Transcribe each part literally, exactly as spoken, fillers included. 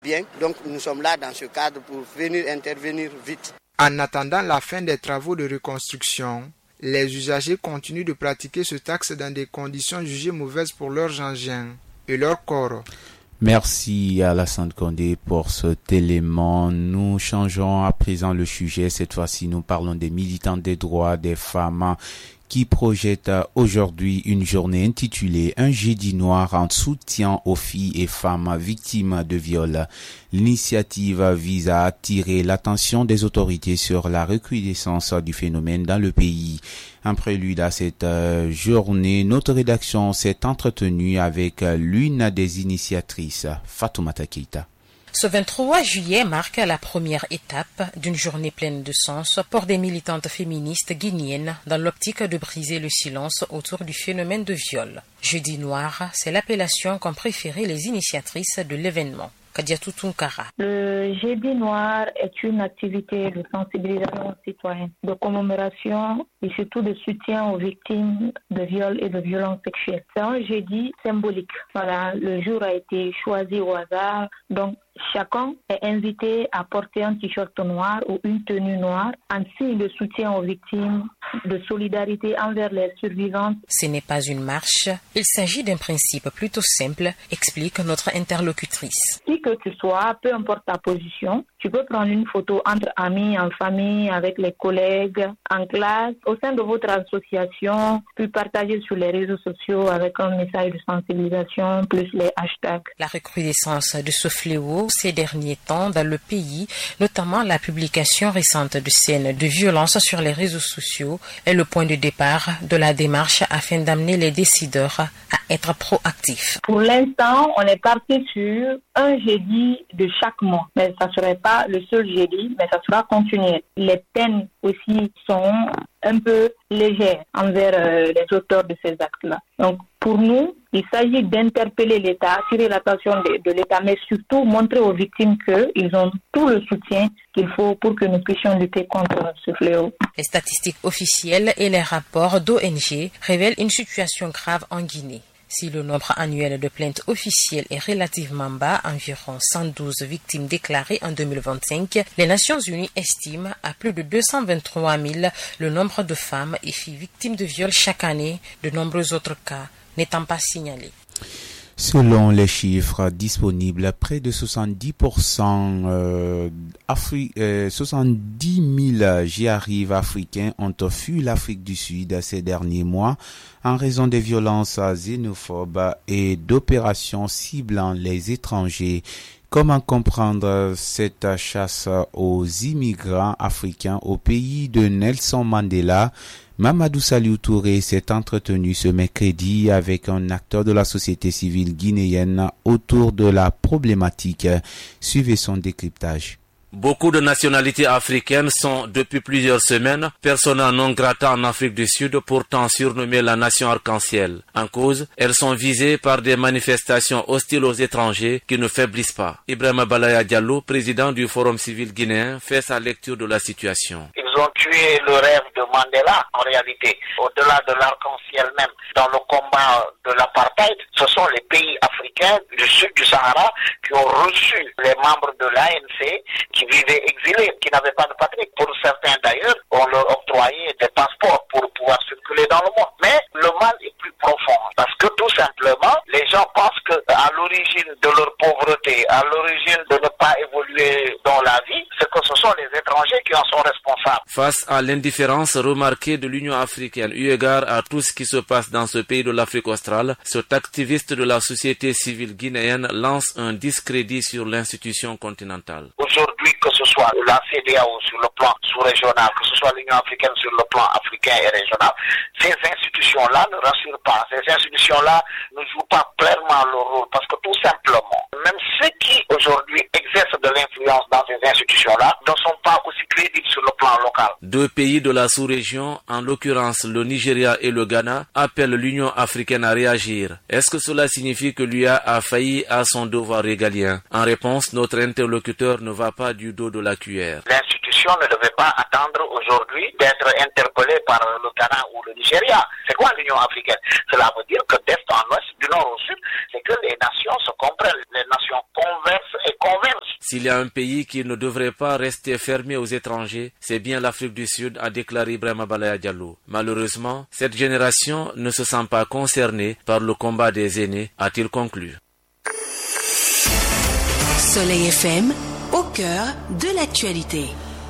bien. Donc nous sommes là dans ce cadre pour venir intervenir vite. En attendant la fin des travaux de reconstruction, les usagers continuent de pratiquer ce taxe dans des conditions jugées mauvaises pour leurs engins et leur corps. Merci à Alassane Condé pour cet élément. Nous changeons à présent le sujet. Cette fois-ci, nous parlons des militants des droits des femmes qui projettent aujourd'hui une journée intitulée « Un jeudi noir en soutien aux filles et femmes victimes de viol ». L'initiative vise à attirer l'attention des autorités sur la recrudescence du phénomène dans le pays. En prélude à cette journée, notre rédaction s'est entretenue avec l'une des initiatrices, Fatoumata Keita. Ce vingt-trois juillet marque la première étape d'une journée pleine de sens pour des militantes féministes guinéennes dans l'optique de briser le silence autour du phénomène de viol. Jeudi noir, c'est l'appellation qu'ont préféré les initiatrices de l'événement. Kadiatou Tunkara. Le Jeudi noir est une activité de sensibilisation citoyenne, de commémoration et surtout de soutien aux victimes de viols et de violences sexuelles. C'est un jeudi symbolique. Voilà, le jour a été choisi au hasard, donc chacun est invité à porter un t-shirt noir ou une tenue noire, en signe de soutien aux victimes, de solidarité envers les survivantes. Ce n'est pas une marche, il s'agit d'un principe plutôt simple, explique notre interlocutrice. Qui que tu sois, peu importe ta position, tu peux prendre une photo entre amis, en famille, avec les collègues, en classe, au sein de votre association, puis partager sur les réseaux sociaux avec un message de sensibilisation, plus les hashtags. La recrudescence de ce fléau ces derniers temps dans le pays, notamment la publication récente de scènes de violence sur les réseaux sociaux, est le point de départ de la démarche afin d'amener les décideurs à être proactifs. Pour l'instant, on est parti sur un jeudi de chaque mois, mais ça ne serait pas le seul jeudi, mais ça sera continuel. Les peines aussi sont un peu légères envers euh, les auteurs de ces actes-là. Donc, pour nous, il s'agit d'interpeller l'État, attirer l'attention de, de l'État, mais surtout montrer aux victimes qu'ils ont tout le soutien qu'il faut pour que nous puissions lutter contre ce fléau. Les statistiques officielles et les rapports d'O N G révèlent une situation grave en Guinée. Si le nombre annuel de plaintes officielles est relativement bas, environ cent douze victimes déclarées en deux mille vingt-cinq, les Nations Unies estiment à plus de deux cent vingt-trois mille le nombre de femmes et filles victimes de viols chaque année, de nombreux autres cas n'étant pas signalés. Selon les chiffres disponibles, près de soixante-dix pour cent euh, Afri- euh, soixante-dix mille J-arrives africains ont fui l'Afrique du Sud ces derniers mois en raison des violences xénophobes et d'opérations ciblant les étrangers. Comment comprendre cette chasse aux immigrants africains au pays de Nelson Mandela? Mamadou Saliou Touré s'est entretenu ce mercredi avec un acteur de la société civile guinéenne autour de la problématique. Suivez son décryptage. Beaucoup de nationalités africaines sont depuis plusieurs semaines persona non grata en Afrique du Sud, pourtant surnommées la nation arc-en-ciel. En cause, elles sont visées par des manifestations hostiles aux étrangers qui ne faiblissent pas. Ibrahima Balaya Diallo, président du Forum civil guinéen, fait sa lecture de la situation. Ils ont tué le rêve de Mandela, en réalité, au-delà de l'arc-en-ciel même. Dans le combat de l'apartheid, ce sont les pays africains du sud du Sahara qui ont reçu les membres de l'A N C qui vivaient exilés, qui n'avaient pas de patrie. Pour certains d'ailleurs, on leur octroyait des passeports pour pouvoir circuler dans le monde. Mais le mal est plus profond, parce que tout simplement, les gens pensent que à l'origine de leur pauvreté, à l'origine de ne pas évoluer dans la vie, c'est que ce sont les étrangers qui en sont responsables. Face à l'indifférence remarquée de l'Union africaine, eu égard à tout ce qui se passe dans ce pays de l'Afrique australe, cet activiste de la société civile guinéenne lance un discrédit sur l'institution continentale. Aujourd'hui, que ce soit la C D A O sur le plan sous-régional, que ce soit l'Union africaine sur le plan africain et régional, ces institutions-là ne rassurent pas. Ces institutions-là ne jouent pas pleinement leur rôle parce que tout simplement, même ceux qui aujourd'hui exercent de l'influence dans ces institutions-là ne sont pas aussi crédibles sur le plan local. Deux pays de la sous-région, en l'occurrence le Nigeria et le Ghana, appellent l'Union africaine à réagir. Est-ce que cela signifie que l'U A a failli à son devoir régalien? En réponse, notre interlocuteur ne va pas du dos de la cuillère. L'institution nations ne devaient pas attendre aujourd'hui d'être interpellées par le Ghana ou le Nigeria. C'est quoi l'Union africaine? Cela veut dire que d'est en ouest, du nord au sud, c'est que les nations se comprennent, les nations conversent et convergent. S'il y a un pays qui ne devrait pas rester fermé aux étrangers, c'est bien l'Afrique du Sud, a déclaré Ibrahima Balaya Diallo. Malheureusement, cette génération ne se sent pas concernée par le combat des aînés, a-t-il conclu. Soleil F M, au cœur de l'actualité.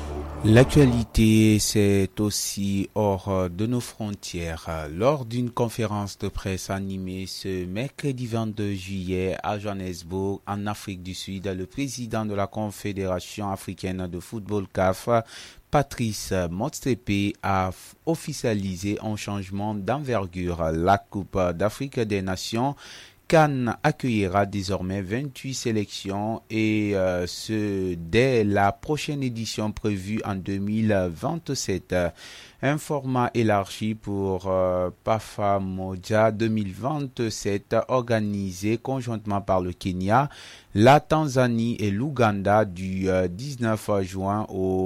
L'actualité, c'est aussi hors de nos frontières. Lors d'une conférence de presse animée ce mercredi vingt-deux juillet à Johannesburg, en Afrique du Sud, le président de la Confédération africaine de football C A F, Patrice Motsepe, a officialisé un changement d'envergure. La Coupe d'Afrique des Nations CAN accueillera désormais vingt-huit sélections et euh, ce dès la prochaine édition prévue en deux mille vingt-sept. Un format élargi pour euh, Pafamoja deux mille vingt-sept organisé conjointement par le Kenya, la Tanzanie et l'Ouganda du euh, dix-neuf juin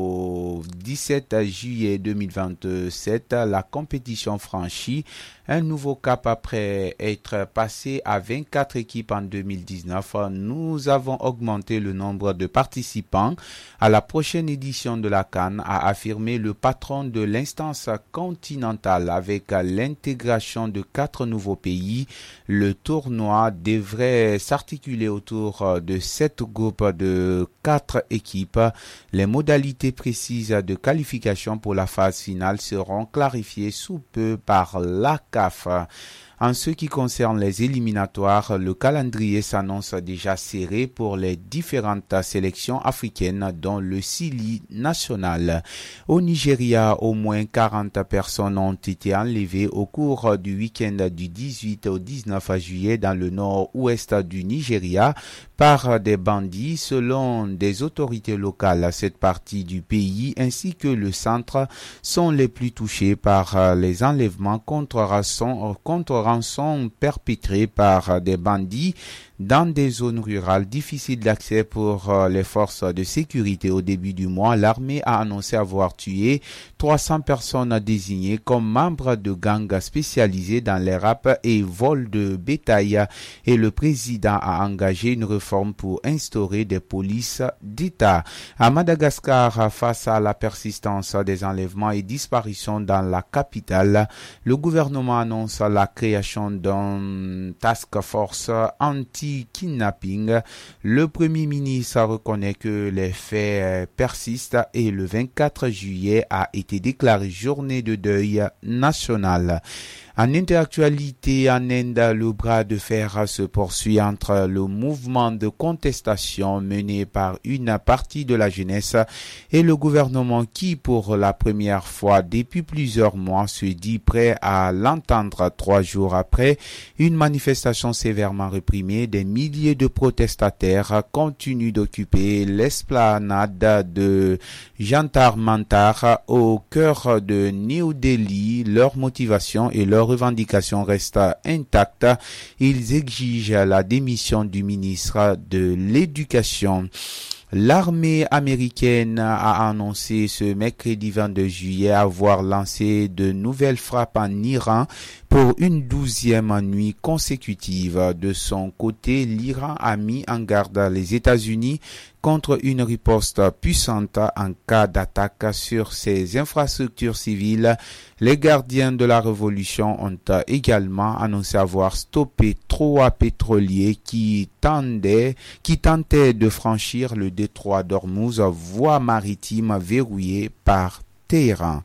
au dix-sept juillet deux mille vingt-sept. La compétition franchit un nouveau cap après être passé à vingt-quatre équipes en deux mille dix-neuf. Nous avons augmenté le nombre de participants à la prochaine édition de la CAN, a affirmé le patron de l'instance continentale. Avec l'intégration de quatre nouveaux pays, le tournoi devrait s'articuler autour de sept groupes de quatre équipes. Les modalités précises de qualification pour la phase finale seront clarifiées sous peu par la C A F. En ce qui concerne les éliminatoires, le calendrier s'annonce déjà serré pour les différentes sélections africaines, dont le Sili national. Au Nigeria, au moins quarante personnes ont été enlevées au cours du week-end du dix-huit au dix-neuf juillet dans le nord-ouest du Nigeria par des bandits. Selon des autorités locales, cette partie du pays ainsi que le centre sont les plus touchés par les enlèvements contre rançon, contre rançon perpétrés par des bandits dans des zones rurales difficiles d'accès pour les forces de sécurité. Au début du mois, l'armée a annoncé avoir tué trois cents personnes désignées comme membres de gangs spécialisés dans les rapes et vols de bétail, et le président a engagé une réforme pour instaurer des polices d'État. À Madagascar, face à la persistance des enlèvements et disparitions dans la capitale, le gouvernement annonce la création d'une task force anti kidnapping. Le Premier ministre reconnaît que les faits persistent et le vingt-quatre juillet a été déclaré journée de deuil national. En interactualité, en Inde, le bras de fer se poursuit entre le mouvement de contestation mené par une partie de la jeunesse et le gouvernement qui, pour la première fois depuis plusieurs mois, se dit prêt à l'entendre. Trois jours après une manifestation sévèrement réprimée, des milliers de protestataires continuent d'occuper l'esplanade de Jantar Mantar au cœur de New Delhi. Leur motivation et leur revendications restent intactes. Ils exigent la démission du ministre de l'Éducation. L'armée américaine a annoncé ce mercredi vingt-deux juillet avoir lancé de nouvelles frappes en Iran pour une douzième nuit consécutive. De son côté, l'Iran a mis en garde les États-Unis contre une riposte puissante en cas d'attaque sur ses infrastructures civiles. Les gardiens de la révolution ont également annoncé avoir stoppé trois pétroliers qui tendaient, qui tentaient de franchir le détroit d'Ormuz, voie maritime verrouillée par Téhéran.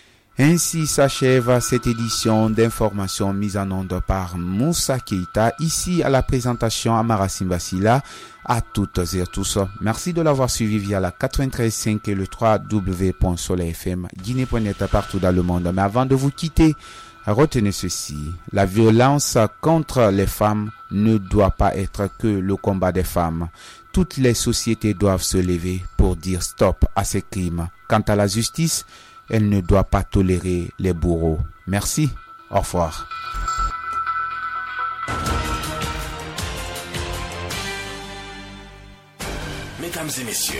Ainsi s'achève cette édition d'information mise en onde par Moussa Keita. Ici à la présentation Amara Simbasila. À toutes et à tous, merci de l'avoir suivi via la quatre-vingt-treize virgule cinq et le w w w point soleil f m guinée point net partout dans le monde. Mais avant de vous quitter, retenez ceci. La violence contre les femmes ne doit pas être que le combat des femmes. Toutes les sociétés doivent se lever pour dire stop à ces crimes. Quant à la justice, elle ne doit pas tolérer les bourreaux. Merci. Au revoir. Mesdames et messieurs,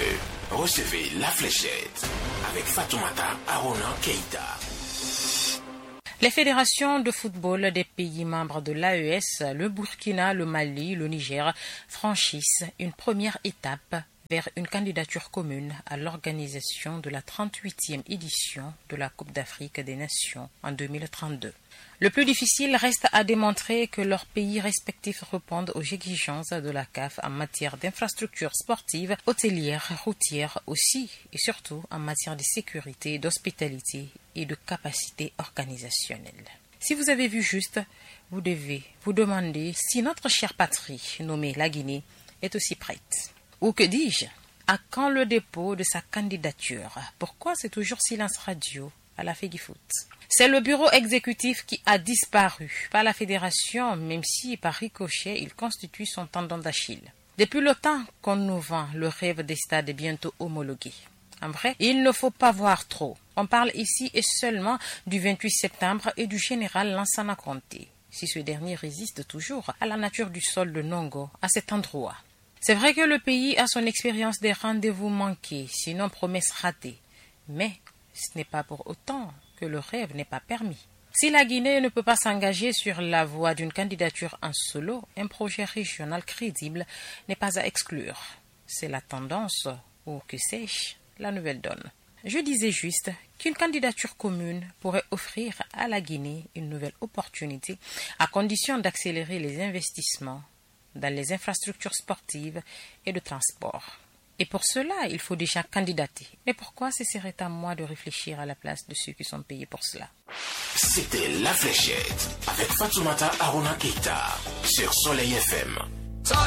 Recevez la fléchette avec Fatoumata Arona Keita. Les fédérations de football des pays membres de l'A E S, le Burkina, le Mali, le Niger, franchissent une première étape vers une candidature commune à l'organisation de la trente-huitième édition de la Coupe d'Afrique des Nations en deux mille trente-deux. Le plus difficile reste à démontrer que leurs pays respectifs répondent aux exigences de la C A F en matière d'infrastructures sportives, hôtelières, routières aussi et surtout en matière de sécurité, d'hospitalité et de capacité organisationnelle. Si vous avez vu juste, vous devez vous demander si notre chère patrie, nommée la Guinée, est aussi prête. Ou que dis-je, à quand le dépôt de sa candidature? Pourquoi c'est toujours silence radio à la FEGIFOOT? C'est le bureau exécutif qui a disparu, pas la fédération, même si par ricochet il constitue son tendon d'Achille. Depuis le temps qu'on nous vend le rêve des stades bientôt homologués. En vrai, il ne faut pas voir trop. On parle ici et seulement du vingt-huit septembre et du général Lansana Conté, si ce dernier résiste toujours à la nature du sol de Nongo à cet endroit. C'est vrai que le pays a son expérience des rendez-vous manqués, sinon promesses ratées. Mais ce n'est pas pour autant que le rêve n'est pas permis. Si la Guinée ne peut pas s'engager sur la voie d'une candidature en solo, un projet régional crédible n'est pas à exclure. C'est la tendance, ou que sais-je, la nouvelle donne. Je disais juste qu'une candidature commune pourrait offrir à la Guinée une nouvelle opportunité à condition d'accélérer les investissements dans les infrastructures sportives et de transport. Et pour cela, il faut déjà candidater. Mais pourquoi ce serait à moi de réfléchir à la place de ceux qui sont payés pour cela? C'était La Fléchette avec Fatoumata Arona Keita sur Soleil F M.